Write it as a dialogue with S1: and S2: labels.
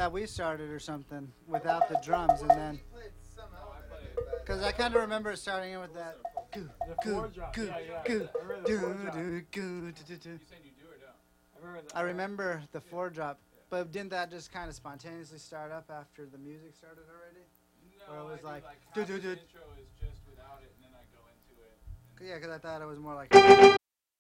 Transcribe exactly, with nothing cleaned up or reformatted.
S1: that we started or something without the drums, and then because I kind of remember it starting in with that. Goo, goo, goo, goo, do, do, goo, do, do, do. I remember the four drop, but didn't that just kind of spontaneously start up after the music started already?
S2: No,
S1: Or it was
S2: I
S1: like,
S2: do, like
S1: do,
S2: half
S1: do,
S2: the
S1: do.
S2: intro is just without it, and then I go into it.
S1: Yeah, because I thought it was more like.